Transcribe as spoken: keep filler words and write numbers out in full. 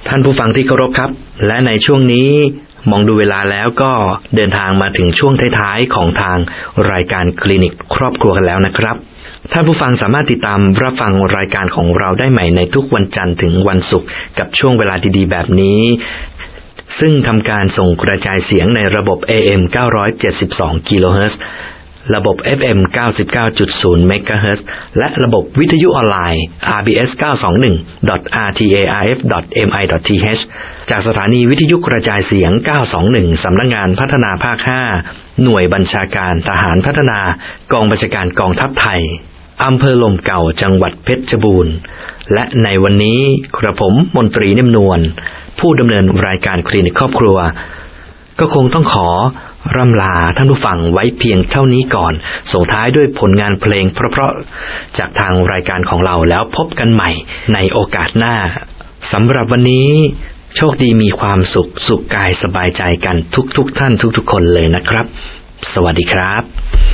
ท่านผู้ฟังที่เคารพครับและในช่วงนี้มองดูเวลาแล้วก็เดินทางมาถึงช่วงท้ายๆของทางรายการคลินิกครอบครัวกันแล้วนะครับท่านผู้ฟังสามารถติดตามรับฟังรายการของเราได้ใหม่ในทุกวันจันทร์ถึงวันศุกร์กับช่วงเวลาดีๆแบบนี้ซึ่งทำการส่งกระจายเสียงในระบบ เอ เอ็ม เก้าร้อยเจ็ดสิบสอง กิโลเฮิรตซ์ระบบ เอฟ เอ็ม เก้าสิบเก้าจุดศูนย์ เมกะเฮิรตซ์และระบบวิทยุออนไลน์ อาร์ บี เอส เก้าสองหนึ่ง ดอท อาร์ ที เอ อาร์ เอฟ ดอท เอ็ม ไอ ดอท ที เอช จากสถานีวิทยุกระจายเสียง เก้าสองหนึ่ง สำนักงานพัฒนาภาค ห้า หน่วยบัญชาการทหารพัฒนากองบัญชาการกองทัพไทยอำเภอลมเก่าจังหวัดเพชรบูรณ์และในวันนี้กระผมมนตรีนิ่มนวลผู้ดำเนินรายการคลินิกครอบครัวก็คงต้องขอร่ำลาท่านผู้ฟังไว้เพียงเท่านี้ก่อนส่งท้ายด้วยผลงานเพลงเพราะๆจากทางรายการของเราแล้วพบกันใหม่ในโอกาสหน้าสำหรับวันนี้โชคดีมีความสุขสุขกายสบายใจกันทุกๆท่านทุกๆคนเลยนะครับสวัสดีครับ